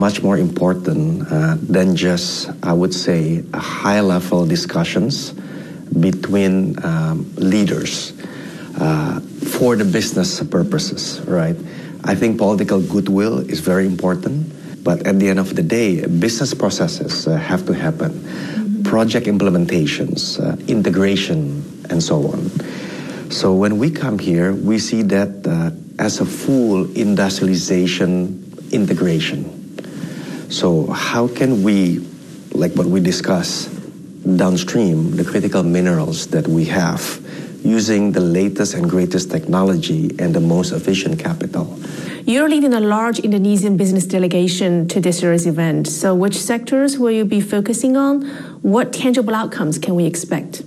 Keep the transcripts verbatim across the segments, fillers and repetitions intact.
much more important uh, than just, I would say, high-level discussions between um, leaders uh, for the business purposes, right? I think political goodwill is very important, but at the end of the day, business processes uh, have to happen. Mm-hmm. Project implementations, uh, integration, and so on. So when we come here, we see that uh, as a full industrialization integration. So how can we, like what we discussed, downstream the critical minerals that we have using the latest and greatest technology and the most efficient capital? You're leading a large Indonesian business delegation to this year's event. So which sectors will you be focusing on? What tangible outcomes can we expect?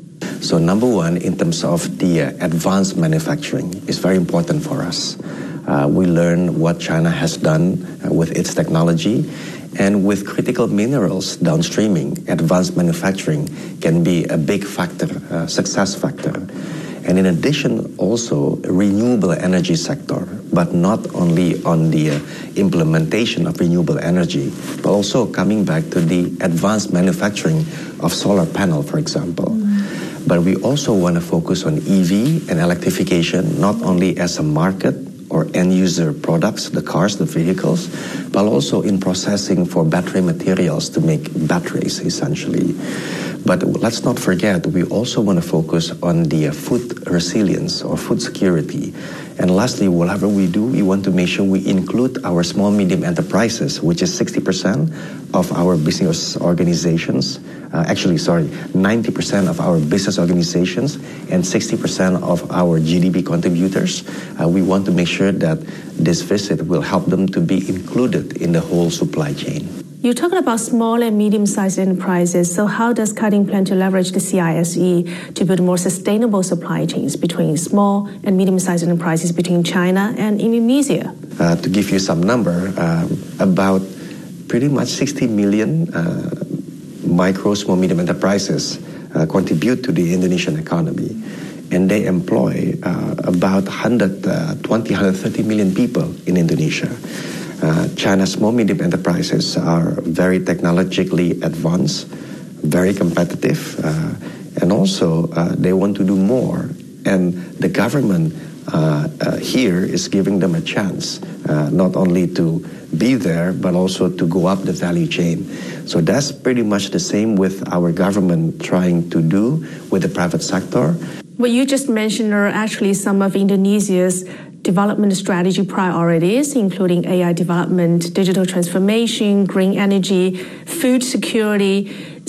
So number one, in terms of the uh, advanced manufacturing, is very important for us. Uh, we learn what China has done uh, with its technology, and with critical minerals downstreaming, advanced manufacturing can be a big factor, uh, success factor. And in addition, also a renewable energy sector, but not only on the uh, implementation of renewable energy, but also coming back to the advanced manufacturing of solar panel, for example. Mm. But we also want to focus on E V and electrification, not only as a market or end-user products, the cars, the vehicles, but also in processing for battery materials to make batteries, essentially. But let's not forget, we also want to focus on the food resilience or food security. And lastly, whatever we do, we want to make sure we include our small, medium enterprises, which is sixty percent of our business organizations. Uh, actually, sorry, ninety percent of our business organizations and sixty percent of our G D P contributors. Uh, we want to make sure that this visit will help them to be included in the whole supply chain. You're talking about small and medium-sized enterprises. So how does Kadin plan to leverage the C I S E to build more sustainable supply chains between small and medium-sized enterprises between China and Indonesia? Uh, to give you some number, uh, about pretty much sixty million uh, micro, small, medium enterprises uh, contribute to the Indonesian economy. And they employ uh, about one hundred twenty, one hundred thirty million people in Indonesia. Uh, China's small, medium enterprises are very technologically advanced, very competitive, uh, and also uh, they want to do more. And the government uh, uh, here is giving them a chance, uh, not only to be there, but also to go up the value chain. So that's pretty much the same with our government trying to do with the private sector. What you just mentioned are actually some of Indonesia's development strategy priorities, including A I development, digital transformation, green energy, food security.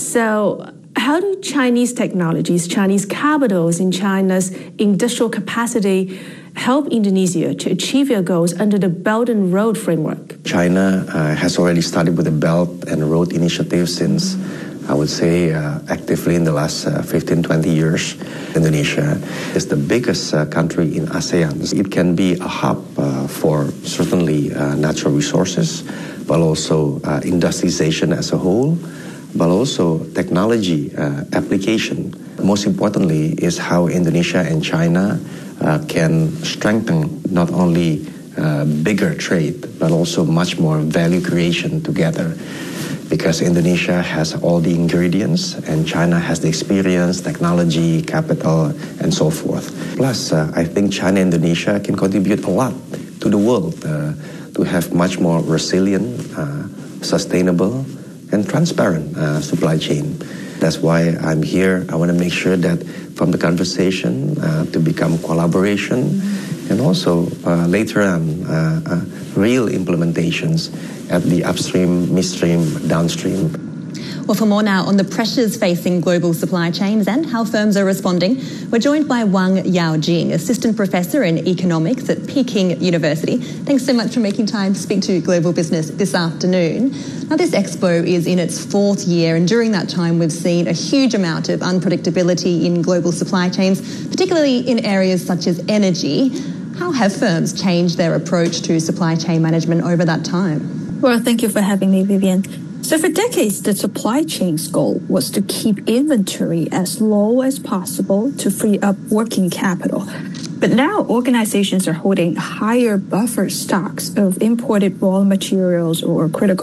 So how do Chinese technologies, Chinese capitals in China's industrial capacity help Indonesia to achieve your goals under the Belt and Road framework? China uh, has already started with the Belt and Road initiative since, I would say, uh, actively in the last uh, fifteen, twenty years. Indonesia is the biggest uh, country in ASEAN. It can be a hub uh, for certainly uh, natural resources, but also uh, industrialization as a whole, but also technology uh, application. Most importantly is how Indonesia and China uh, can strengthen not only uh, bigger trade, but also much more value creation together. Because Indonesia has all the ingredients and China has the experience, technology, capital, and so forth. Plus, uh, I think China and Indonesia can contribute a lot to the world uh, to have much more resilient, uh, sustainable, and transparent uh, supply chain. That's why I'm here. I want to make sure that from the conversation uh, to become collaboration, mm-hmm. and also uh, later on uh, uh, real implementations at the upstream, midstream, downstream. Well, for more now on the pressures facing global supply chains and how firms are responding, we're joined by Wang Yaojing, Assistant Professor in Economics at Peking University. Thanks so much for making time to speak to Global Business this afternoon. Now, this expo is in its fourth year, and during that time we've seen a huge amount of unpredictability in global supply chains, particularly in areas such as energy. How have firms changed their approach to supply chain management over that time? Well, thank you for having me, Vivian. So for decades, the supply chain's goal was to keep inventory as low as possible to free up working capital. But now organizations are holding higher buffer stocks of imported raw materials or critical